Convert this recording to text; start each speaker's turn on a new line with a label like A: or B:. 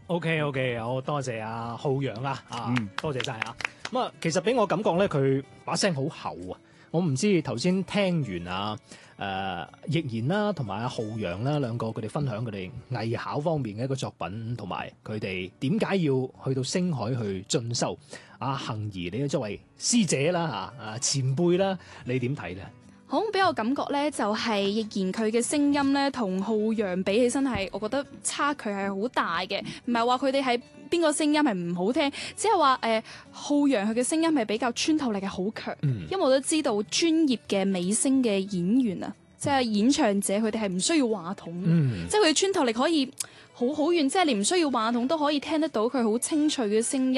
A: OK，好多謝阿浩洋啦，多謝晒啊！咁啊，其實俾我感覺咧，佢把聲好厚啊！我唔知頭先聽完易賢啦，同埋阿浩洋啦兩個佢哋分享佢哋藝考方面嘅一個作品，同埋佢哋點解要去到星海去進修。阿杏兒，你作為師姐啦前輩啦，你點睇咧？
B: 好，俾我感覺咧，就係易賢佢嘅聲音咧，同浩洋比起身係，我覺得差距係好大嘅。唔係話佢哋係邊個聲音係唔好聽，只係話浩洋佢嘅聲音係比較穿透力係好強。因為我都知道專業嘅美聲嘅演員啊，即係演唱者，佢哋係唔需要話筒，即係佢嘅穿透力可以好遠，即係你唔需要話筒都可以聽得到佢好清脆嘅聲音。